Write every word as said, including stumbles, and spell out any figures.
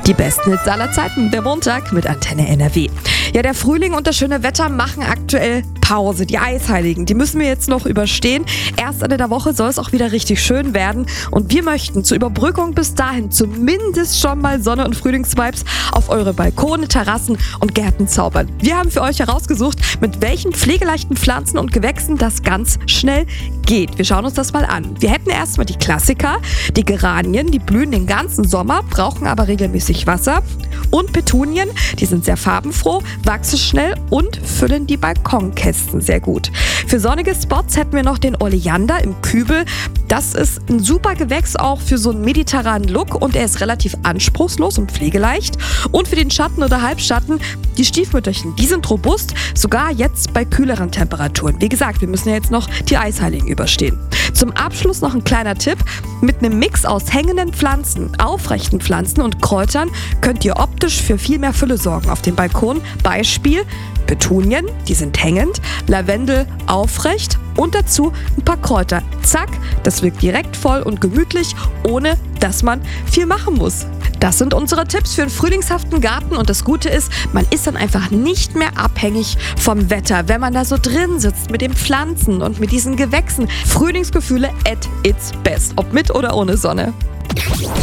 Die besten Hits aller Zeiten, der Montag mit Antenne N R W. Ja, der Frühling und das schöne Wetter machen aktuell Pause. Die Eisheiligen, die müssen wir jetzt noch überstehen. Erst Ende der Woche soll es auch wieder richtig schön werden. Und wir möchten zur Überbrückung bis dahin zumindest schon mal Sonne- und Frühlingsvibes auf eure Balkone, Terrassen und Gärten zaubern. Wir haben für euch herausgesucht, mit welchen pflegeleichten Pflanzen und Gewächsen das ganz schnell geht. Wir schauen uns das mal an. Wir hätten erstmal die Klassiker, die Geranien, die blühen den ganzen Sommer, brauchen aber regelmäßig Wasser. Und Petunien, die sind sehr farbenfroh, wachsen schnell und füllen die Balkonkästen sehr gut. Für sonnige Spots hätten wir noch den Oleander im Kübel. Das ist ein super Gewächs auch für so einen mediterranen Look und er ist relativ anspruchslos und pflegeleicht. Und für den Schatten oder Halbschatten, die Stiefmütterchen, die sind robust, sogar jetzt bei kühleren Temperaturen. Wie gesagt, wir müssen ja jetzt noch die Eisheiligen überstehen. Zum Abschluss noch ein kleiner Tipp. Mit einem Mix aus hängenden Pflanzen, aufrechten Pflanzen und Kräutern könnt ihr optisch für viel mehr Fülle sorgen auf dem Balkon. Beispiel Petunien, die sind hängend, Lavendel aufrecht und dazu ein paar Kräuter. Zack, das wirkt direkt voll und gemütlich, ohne dass man viel machen muss. Das sind unsere Tipps für einen frühlingshaften Garten und das Gute ist, man ist dann einfach nicht mehr abhängig vom Wetter, wenn man da so drin sitzt mit den Pflanzen und mit diesen Gewächsen. Frühlingsgefühle at its best, ob mit oder ohne Sonne.